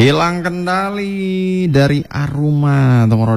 Hilang kendali dari Aruma nomor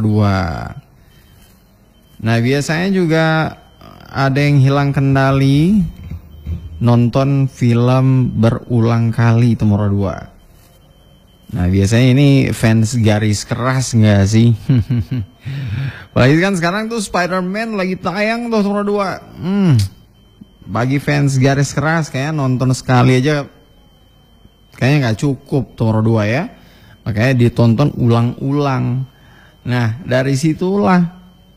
2. Nah, biasanya juga ada yang hilang kendali nonton film berulang kali nomor 2. Nah, biasanya ini fans garis keras nggak sih? Apalagi kan sekarang tuh Spider-Man lagi tayang tuh nomor 2. Bagi fans garis keras kayak nonton sekali aja kayaknya nggak cukup nomor 2 ya. Makanya ditonton ulang-ulang. Nah, dari situlah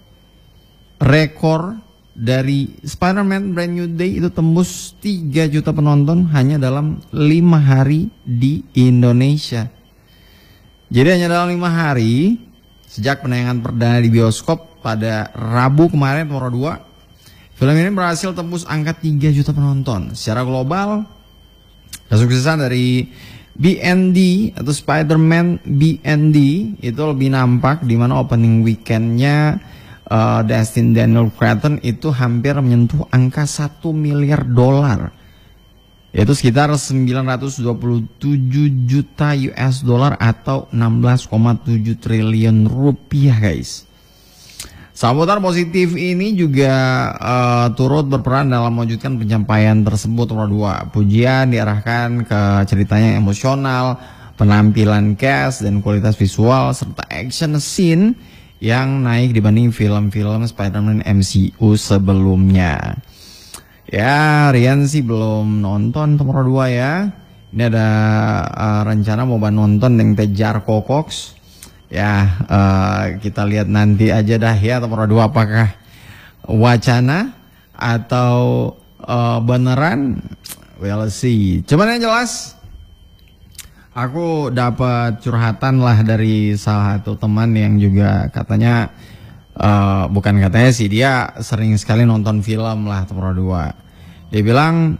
rekor dari Spider-Man Brand New Day itu tembus 3 juta penonton hanya dalam 5 hari di Indonesia. Jadi hanya dalam 5 hari sejak penayangan perdana di bioskop pada Rabu kemarin nomor 2, film ini berhasil tembus angka 3 juta penonton. Secara global, kesuksesan dari BND atau Spider-Man BND itu lebih nampak di mana opening weekendnya Destin Daniel Cretton itu hampir menyentuh angka $1 miliar, yaitu sekitar 927 juta US dollar atau 16,7 triliun rupiah, guys. Sambutan positif ini juga turut berperan dalam mewujudkan pencapaian tersebut nomor 2. Pujian diarahkan ke ceritanya yang emosional, penampilan cast dan kualitas visual serta action scene yang naik dibanding film-film Spider-Man MCU sebelumnya. Ya, Rian sih belum nonton nomor 2 ya. Ini ada rencana mau nonton yang Tejar Kokoks. Ya, kita lihat nanti aja dah ya nomor 2 apakah wacana atau beneran. We'll see. Cuman yang jelas aku dapat curhatan lah dari salah satu teman yang juga katanya bukan katanya sih, dia sering sekali nonton film lah nomor 2. Dia bilang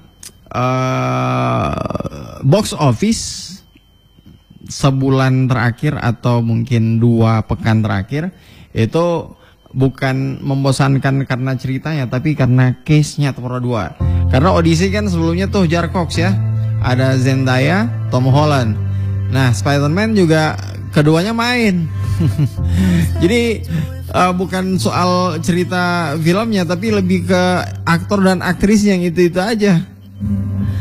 box office sebulan terakhir atau mungkin 2 pekan terakhir itu bukan membosankan karena ceritanya, tapi karena case-nya nomor 2. Karena audisi kan sebelumnya tuh Jar Cox ya, ada Zendaya, Tom Holland. Nah, Spider-Man juga keduanya main. Jadi bukan soal cerita filmnya, tapi lebih ke aktor dan aktris yang itu aja.